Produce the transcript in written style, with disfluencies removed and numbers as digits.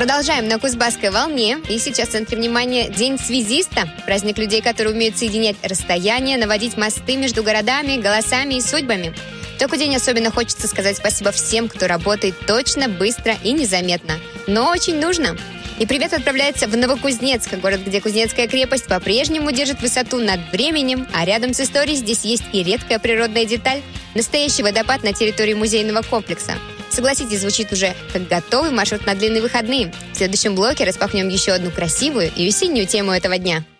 Продолжаем на Кузбасской волне. И сейчас в центре внимания День связиста. Праздник людей, которые умеют соединять расстояния, наводить мосты между городами, голосами и судьбами. В такой день особенно хочется сказать спасибо всем, кто работает точно, быстро и незаметно. Но очень нужно. И привет отправляется в Новокузнецк, город, где Кузнецкая крепость по-прежнему держит высоту над временем, а рядом с историей здесь есть и редкая природная деталь – настоящий водопад на территории музейного комплекса. Согласитесь, звучит уже как готовый маршрут на длинные выходные. В следующем блоке распахнем еще одну красивую и весеннюю тему этого дня.